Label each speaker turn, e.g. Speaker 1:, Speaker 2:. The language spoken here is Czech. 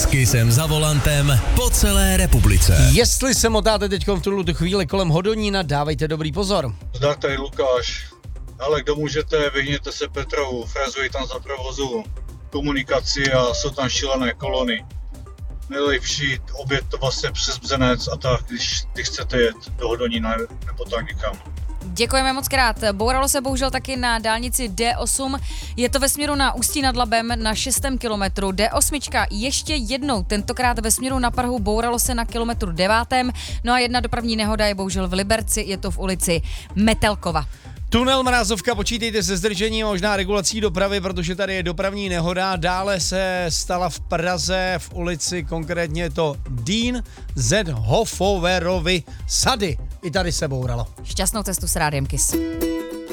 Speaker 1: S Kissem za volantem po celé republice.
Speaker 2: Jestli se motáte teď v tuhle chvíli kolem Hodonína, dávejte dobrý pozor.
Speaker 3: Zdar, tady Lukáš. Ale kdo můžete, vyhněte se Petrovu, frezují tam za provozu komunikaci a jsou tam šílené kolony. Nejlepší obět to vlastně přes Bzenec a tak, když chcete jet do Hodonína nebo tak někam.
Speaker 4: Děkujeme moc krát. Bouralo se bohužel taky na dálnici D8. Je to ve směru na Ústí nad Labem na 6. kilometru. D8 ještě jednou, tentokrát ve směru na Prahu, bouralo se na kilometru 9. No a jedna dopravní nehoda je bohužel v Liberci, je to v ulici Metelkova.
Speaker 2: Tunel Mrázovka, počítejte se zdržením, možná regulací dopravy, protože tady je dopravní nehoda. Dále se stala v Praze v ulici, konkrétně to Dean Z. Hofoverovy sady. I tady se bouralo.
Speaker 4: Šťastnou cestu s Rádiem Kiss.